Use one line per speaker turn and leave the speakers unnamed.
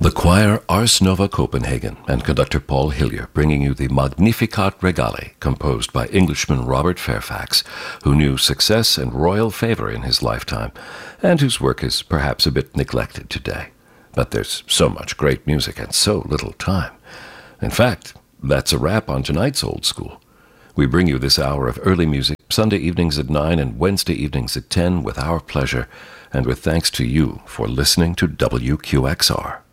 The choir Ars Nova Copenhagen and conductor Paul Hillier bringing you the Magnificat Regale, composed by Englishman Robert Fairfax, who knew success and royal favor in his lifetime, and whose work is perhaps a bit neglected today. But there's so much great music and so little time. In fact, that's a wrap on tonight's Old School. We bring you this hour of early music Sunday evenings at 9 and Wednesday evenings at 10 with our pleasure, and with thanks to you for listening to WQXR.